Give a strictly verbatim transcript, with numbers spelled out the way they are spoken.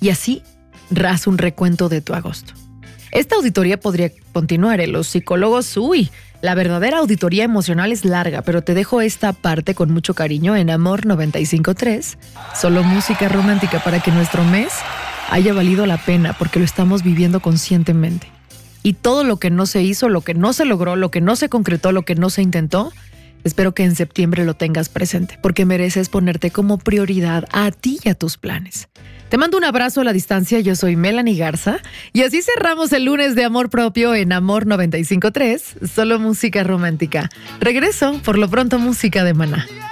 Y así, haz un recuento de tu agosto. Esta auditoría podría continuar, ¿eh? Los psicólogos, uy, la verdadera auditoría emocional es larga, pero te dejo esta parte con mucho cariño en Amor noventa y cinco punto tres. Solo música romántica para que nuestro mes haya valido la pena, porque lo estamos viviendo conscientemente. Y todo lo que no se hizo, lo que no se logró, lo que no se concretó, lo que no se intentó, espero que en septiembre lo tengas presente, porque mereces ponerte como prioridad a ti y a tus planes. Te mando un abrazo a la distancia, yo soy Melanie Garza, y así cerramos el lunes de Amor Propio en Amor noventa y cinco punto tres, solo música romántica. Regreso, por lo pronto, música de Maná.